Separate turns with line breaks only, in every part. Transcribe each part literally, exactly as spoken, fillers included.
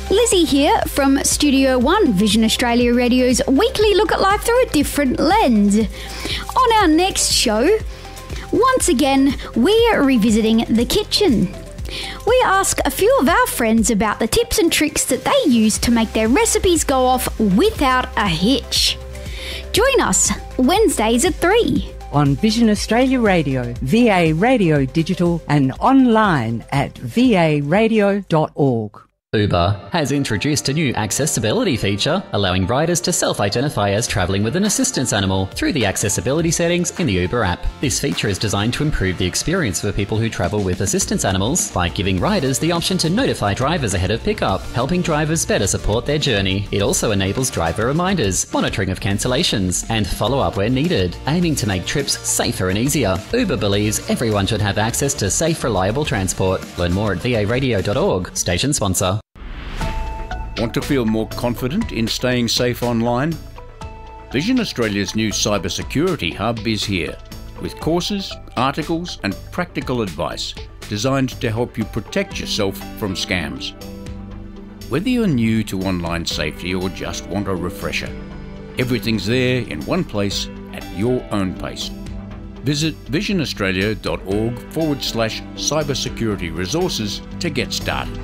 Lizzie here from Studio One, Vision Australia Radio's weekly look at life through a different lens. On our next show, once again, we're revisiting the kitchen. We ask a few of our friends about the tips and tricks that they use to make their recipes go off without a hitch. Join us Wednesdays at three.
On Vision Australia Radio, V A Radio Digital, and online at v a radio dot org.
Uber has introduced a new accessibility feature, allowing riders to self-identify as travelling with an assistance animal through the accessibility settings in the Uber app. This feature is designed to improve the experience for people who travel with assistance animals by giving riders the option to notify drivers ahead of pickup, helping drivers better support their journey. It also enables driver reminders, monitoring of cancellations, and follow-up where needed, aiming to make trips safer and easier. Uber believes everyone should have access to safe, reliable transport. Learn more at v a radio dot org, station sponsor.
Want to feel more confident in staying safe online? Vision Australia's new cybersecurity hub is here, with courses, articles and practical advice designed to help you protect yourself from scams. Whether you're new to online safety or just want a refresher, everything's there in one place at your own pace. Visit visionaustralia.org forward slash cybersecurity resources to get started.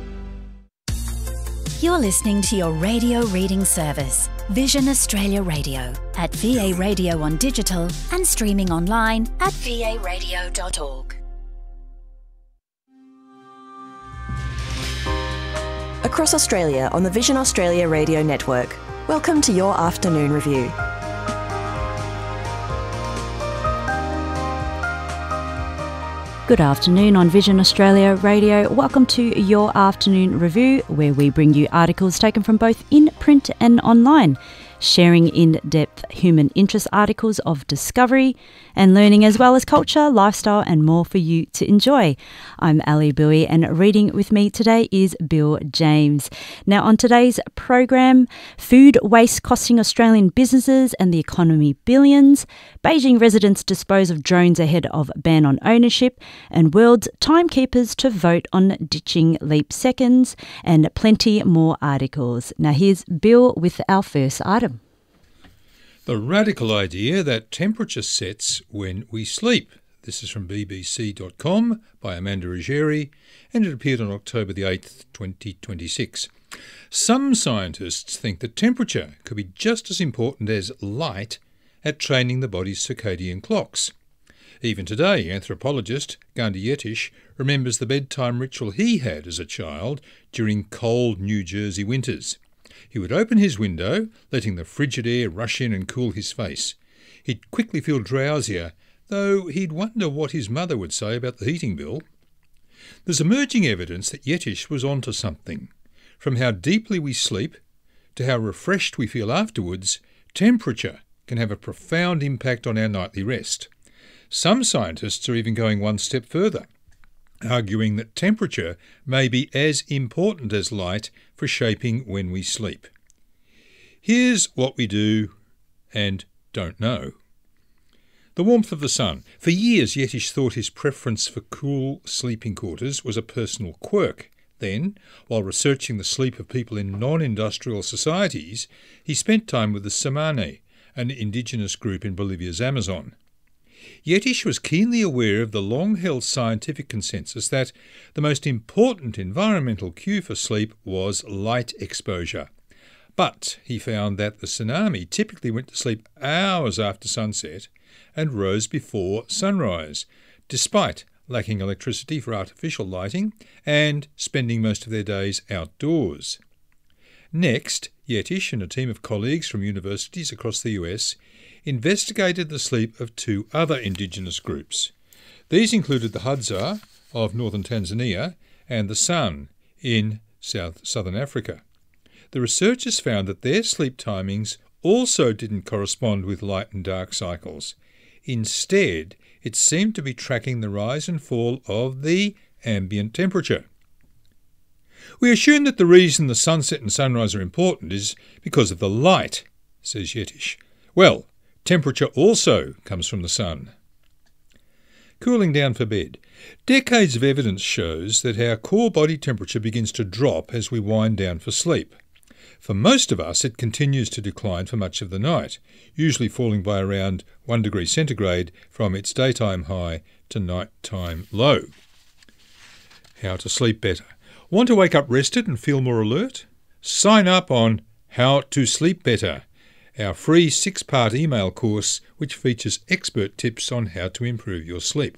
You're listening to your radio reading service, Vision Australia Radio, at V A Radio on digital and streaming online at v a radio dot org.
Across Australia on the Vision Australia Radio Network, welcome to your afternoon review.
Good afternoon on Vision Australia Radio. Welcome to your afternoon review, where we bring you articles taken from both in print and online, sharing in-depth human interest articles of discovery and learning, as well as culture, lifestyle and more for you to enjoy. I'm Ali Bowie, and reading with me today is Bill James. Now, on today's program, food waste costing Australian businesses and the economy billions, Beijing residents dispose of drones ahead of ban on ownership, and world's timekeepers to vote on ditching leap seconds, and plenty more articles. Now here's Bill with our first item.
The radical idea that temperature sets when we sleep. This is from b b c dot com by Amanda Ruggieri, and it appeared on October the eighth, twenty twenty-six. Some scientists think that temperature could be just as important as light at training the body's circadian clocks. Even today, anthropologist Gandhi Yetish remembers the bedtime ritual he had as a child during cold New Jersey winters. He would open his window, letting the frigid air rush in and cool his face. He'd quickly feel drowsier, though he'd wonder what his mother would say about the heating bill. There's emerging evidence that Yetish was onto something. From how deeply we sleep to how refreshed we feel afterwards, temperature can have a profound impact on our nightly rest. Some scientists are even going one step further, arguing that temperature may be as important as light for shaping when we sleep. Here's what we do and don't know. The warmth of the sun. For years, Yetish thought his preference for cool sleeping quarters was a personal quirk. Then, while researching the sleep of people in non-industrial societies, he spent time with the Tsimane, an indigenous group in Bolivia's Amazon. Yetish was keenly aware of the long-held scientific consensus that the most important environmental cue for sleep was light exposure. But he found that the tsunami typically went to sleep hours after sunset and rose before sunrise, despite lacking electricity for artificial lighting and spending most of their days outdoors. Next, Yetish and a team of colleagues from universities across the U S investigated the sleep of two other indigenous groups. These included the Hadza of northern Tanzania and the San in south southern Africa. The researchers found that their sleep timings also didn't correspond with light and dark cycles. Instead, it seemed to be tracking the rise and fall of the ambient temperature. We assume that the reason the sunset and sunrise are important is because of the light, says Yetish. Well, temperature also comes from the sun. cooling down for bed. Decades of evidence shows that our core body temperature begins to drop as we wind down for sleep. For most of us, it continues to decline for much of the night, usually falling by around one degree centigrade from its daytime high to nighttime low. How to sleep better. Want to wake up rested and feel more alert? Sign up on How to Sleep Better, our free six-part email course which features expert tips on how to improve your sleep.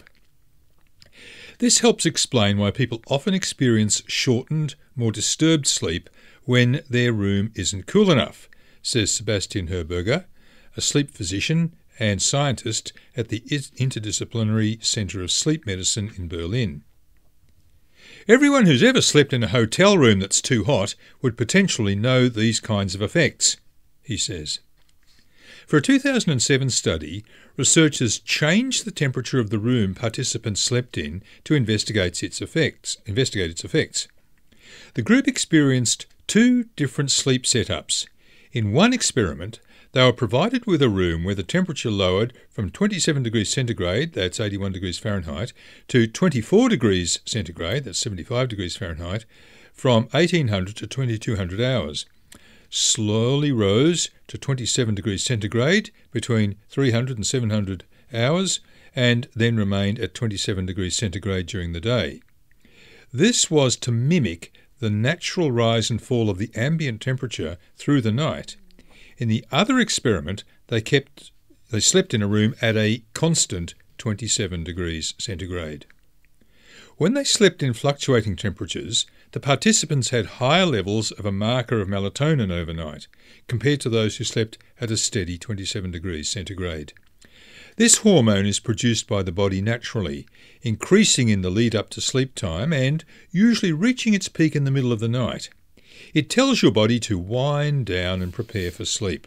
This helps explain why people often experience shortened, more disturbed sleep when their room isn't cool enough, says Sebastian Herberger, a sleep physician and scientist at the Interdisciplinary Centre of Sleep Medicine in Berlin. Everyone who's ever slept in a hotel room that's too hot would potentially know these kinds of effects, he says. For a two thousand seven study, researchers changed the temperature of the room participants slept in to investigate its effects. Investigate its effects. The group experienced two different sleep setups. In one experiment, they were provided with a room where the temperature lowered from twenty-seven degrees centigrade, that's eighty-one degrees Fahrenheit, to twenty-four degrees centigrade, that's seventy-five degrees Fahrenheit, from eighteen hundred to twenty-two hundred hours. Slowly rose to twenty-seven degrees centigrade between three hundred and seven hundred hours, and then remained at twenty-seven degrees centigrade during the day. This was to mimic the natural rise and fall of the ambient temperature through the night. In the other experiment, they kept they slept in a room at a constant twenty-seven degrees centigrade. When they slept in fluctuating temperatures, the participants had higher levels of a marker of melatonin overnight, compared to those who slept at a steady twenty-seven degrees centigrade. This hormone is produced by the body naturally, increasing in the lead up to sleep time and usually reaching its peak in the middle of the night. It tells your body to wind down and prepare for sleep.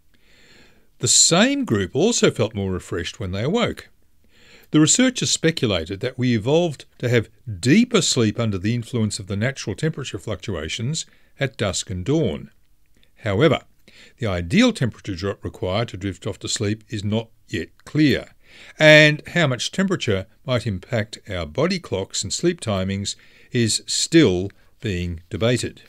The same group also felt more refreshed when they awoke. The researchers speculated that we evolved to have deeper sleep under the influence of the natural temperature fluctuations at dusk and dawn. However, the ideal temperature drop required to drift off to sleep is not yet clear, and how much temperature might impact our body clocks and sleep timings is still being debated.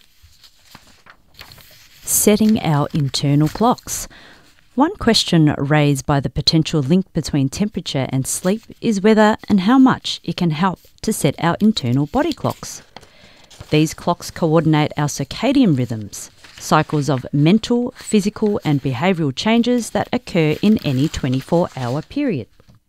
Setting our internal clocks. One question raised by the potential link between temperature and sleep is whether and how much it can help to set our internal body clocks. These clocks coordinate our circadian rhythms, cycles of mental, physical and behavioural changes that occur in any twenty-four hour period.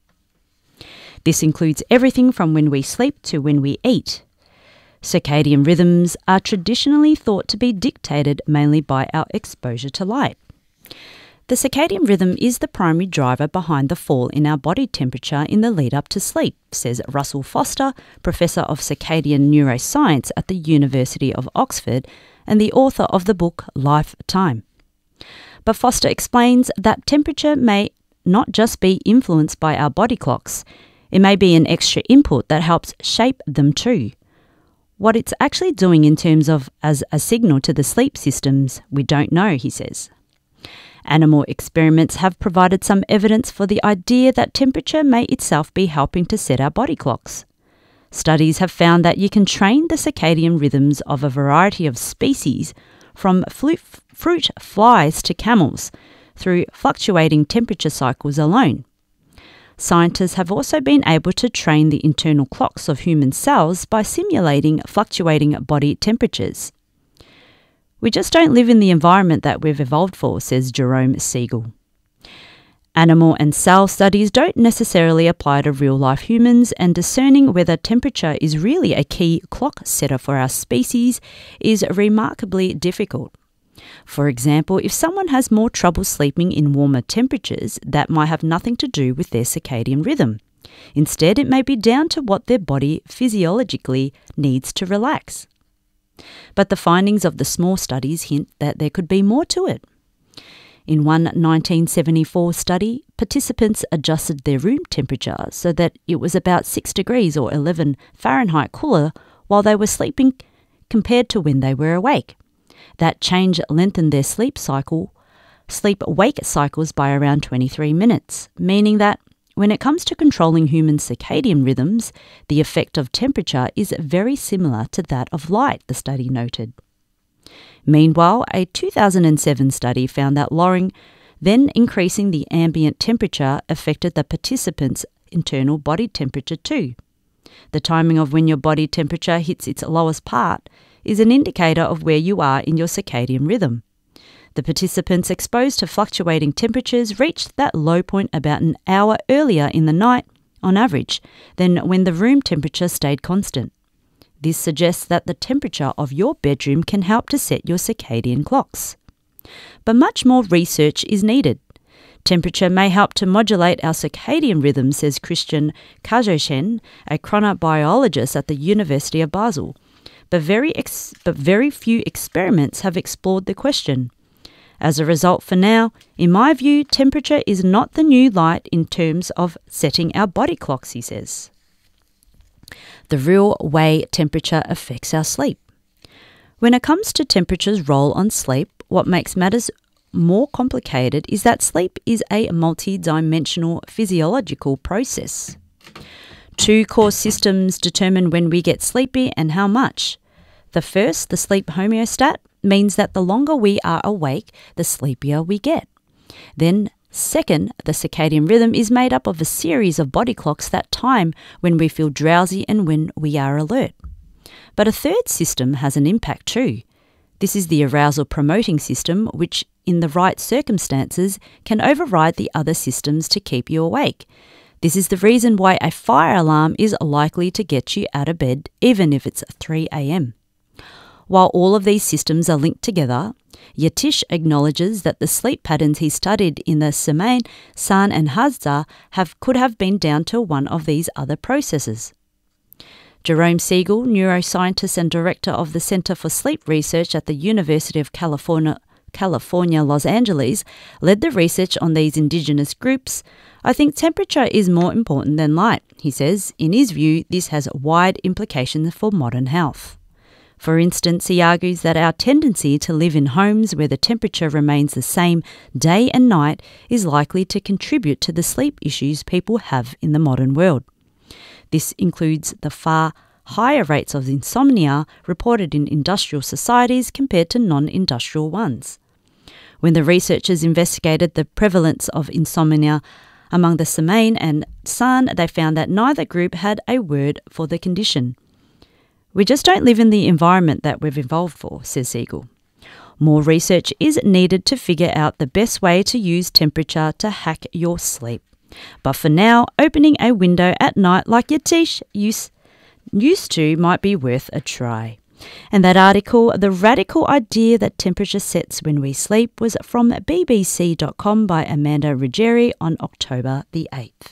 This includes everything from when we sleep to when we eat. Circadian rhythms are traditionally thought to be dictated mainly by our exposure to light. The circadian rhythm is the primary driver behind the fall in our body temperature in the lead up to sleep, says Russell Foster, Professor of Circadian Neuroscience at the University of Oxford and the author of the book Life Time. But Foster explains that temperature may not just be influenced by our body clocks, it may be an extra input that helps shape them too. What it's actually doing in terms of as a signal to the sleep systems, we don't know, he says. Animal experiments have provided some evidence for the idea that temperature may itself be helping to set our body clocks. Studies have found that you can train the circadian rhythms of a variety of species, from fruit flies to camels, through fluctuating temperature cycles alone. Scientists have also been able to train the internal clocks of human cells by simulating fluctuating body temperatures. We just don't live in the environment that we've evolved for, says Jerome Siegel. Animal and cell studies don't necessarily apply to real-life humans, and discerning whether temperature is really a key clock setter for our species is remarkably difficult. For example, if someone has more trouble sleeping in warmer temperatures, that might have nothing to do with their circadian rhythm. Instead, it may be down to what their body physiologically needs to relax. But the findings of the small studies hint that there could be more to it. In one nineteen seventy-four study, participants adjusted their room temperature so that it was about six degrees or eleven Fahrenheit cooler while they were sleeping compared to when they were awake. That change lengthened their sleep cycle, sleep-wake cycles by around twenty-three minutes, meaning that when it comes to controlling human circadian rhythms, the effect of temperature is very similar to that of light, the study noted. Meanwhile, a two thousand seven study found that lowering, then increasing the ambient temperature affected the participants' internal body temperature too. The timing of when your body temperature hits its lowest part is an indicator of where you are in your circadian rhythm. The participants exposed to fluctuating temperatures reached that low point about an hour earlier in the night, on average, than when the room temperature stayed constant. This suggests that the temperature of your bedroom can help to set your circadian clocks. But much more research is needed. Temperature may help to modulate our circadian rhythm, says Christian Kajoshen, a chronobiologist at the University of Basel. But very, ex- but very few experiments have explored the question. As a result, for now, in my view, temperature is not the new light in terms of setting our body clocks, he says. The real way temperature affects our sleep. When it comes to temperature's role on sleep, what makes matters more complicated is that sleep is a multi-dimensional physiological process. Two core systems determine when we get sleepy and how much. The first, the sleep homeostat, means that the longer we are awake, the sleepier we get. Then, second, the circadian rhythm is made up of a series of body clocks that time when we feel drowsy and when we are alert. But a third system has an impact too. This is the arousal promoting system, which in the right circumstances can override the other systems to keep you awake. This is the reason why a fire alarm is likely to get you out of bed even if it's three a.m. While all of these systems are linked together, Yatish acknowledges that the sleep patterns he studied in the Semaine, San and Hadza have, could have been down to one of these other processes. Jerome Siegel, neuroscientist and director of the Center for Sleep Research at the University of California, California, Los Angeles, led the research on these indigenous groups. I think temperature is more important than light, he says. In his view, this has wide implications for modern health. For instance, he argues that our tendency to live in homes where the temperature remains the same day and night is likely to contribute to the sleep issues people have in the modern world. This includes the far higher rates of insomnia reported in industrial societies compared to non-industrial ones. When the researchers investigated the prevalence of insomnia among the Semaine and San, they found that neither group had a word for the condition. We just don't live in the environment that we've evolved for, says Siegel. More research is needed to figure out the best way to use temperature to hack your sleep. But for now, opening a window at night like Yatish used, used to might be worth a try. And that article, The Radical Idea That Temperature Sets When We Sleep, was from b b c dot com by Amanda Ruggieri on October the eighth.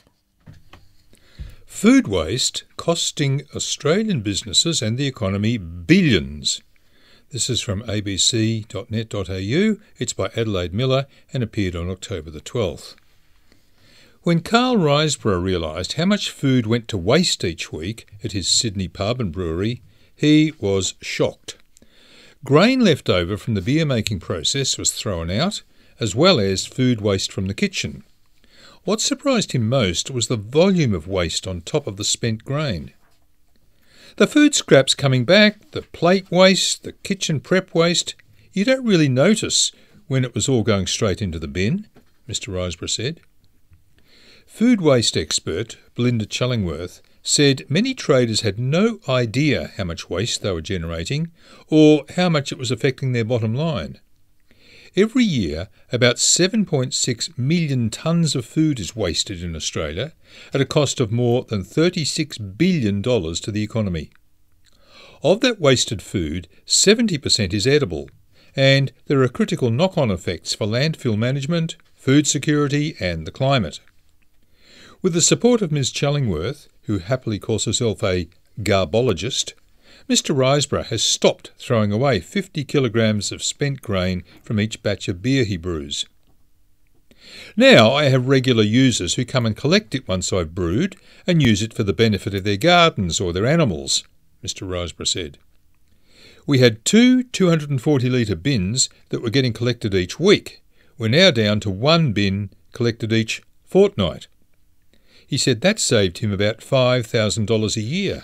Food waste costing Australian businesses and the economy billions. This is from a b c dot net dot a u. It's by Adelaide Miller and appeared on October the twelfth. When Carl Riseborough realised how much food went to waste each week at his Sydney pub and brewery, he was shocked. Grain left over from the beer-making process was thrown out, as well as food waste from the kitchen. What surprised him most was the volume of waste on top of the spent grain. The food scraps coming back, the plate waste, the kitchen prep waste, you don't really notice when it was all going straight into the bin, Mister Riseborough said. Food waste expert Belinda Chullingworth said many traders had no idea how much waste they were generating or how much it was affecting their bottom line. Every year, about seven point six million tonnes of food is wasted in Australia at a cost of more than thirty-six billion dollars to the economy. Of that wasted food, seventy percent is edible, and there are critical knock-on effects for landfill management, food security and the climate. With the support of Miz Chullingworth, who happily calls herself a garbologist, Mister Riseborough has stopped throwing away fifty kilograms of spent grain from each batch of beer he brews. Now I have regular users who come and collect it once I've brewed and use it for the benefit of their gardens or their animals, Mister Riseborough said. We had two two hundred forty litre bins that were getting collected each week. We're now down to one bin collected each fortnight. He said that saved him about five thousand dollars a year.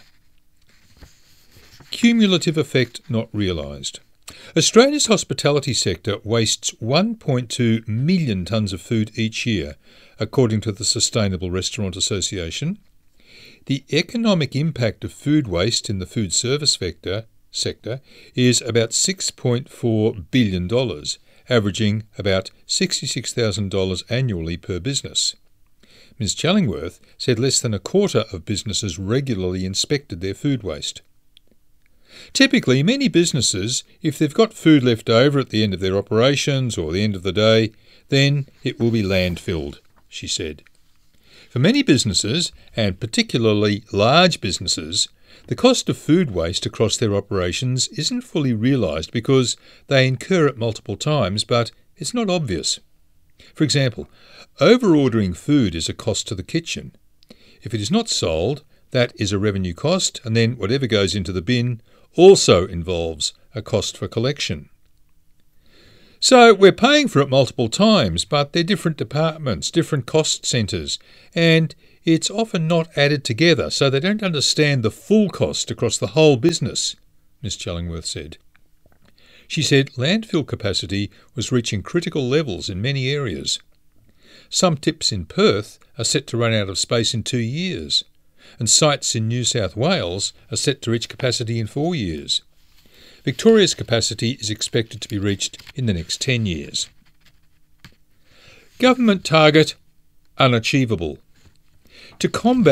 Cumulative effect not realised. Australia's hospitality sector wastes one point two million tonnes of food each year, according to the Sustainable Restaurant Association. The economic impact of food waste in the food service sector, sector is about six point four billion dollars, averaging about sixty-six thousand dollars annually per business. Miz Challingworth said less than a quarter of businesses regularly inspected their food waste. Typically, many businesses, if they've got food left over at the end of their operations or the end of the day, then it will be landfilled, she said. For many businesses, and particularly large businesses, the cost of food waste across their operations isn't fully realised because they incur it multiple times, but it's not obvious. For example, over-ordering food is a cost to the kitchen. If it is not sold, that is a revenue cost, and then whatever goes into the bin also involves a cost for collection. So we're paying for it multiple times, but they're different departments, different cost centres, and it's often not added together, so they don't understand the full cost across the whole business, Miz Challingworth said. She said landfill capacity was reaching critical levels in many areas. Some tips in Perth are set to run out of space in two years, and sites in New South Wales are set to reach capacity in four years. Victoria's capacity is expected to be reached in the next ten years. Government target unachievable. To combat